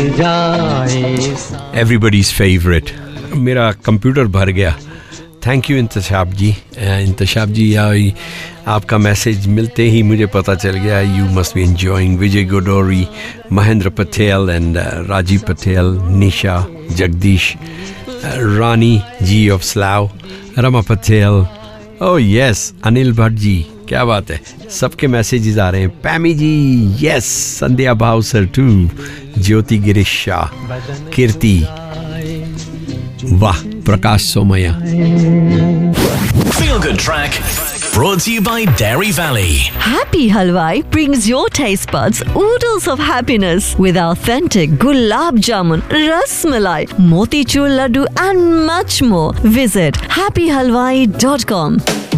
Everybody's favorite. मेरा computer भर गया. थैंक यू इंतशाब जी. इंतशाब जी आपका मैसेज मिलते ही मुझे पता चल गया you must be enjoying. Vijay गोडोरी, Mahendra Patel and Rajiv Patel, Nisha, Jagdish, Rani ji of Slav, Rama Patel, oh yes, Anil Bhatt ji, क्या बात है. सबके मैसेजेस आ रहे हैं. पैमी जी यस, संध्या भावसर टू, ज्योति गिरीश शाह, कीर्ति, वाह, प्रकाश Somaiya. Feel Good Track brought to you by Dairy Valley. Happy Halwai brings your taste buds oodles of happiness with authentic gulab jamun, ras malai, motichur laddu and much more. Visit happyhalwai.com.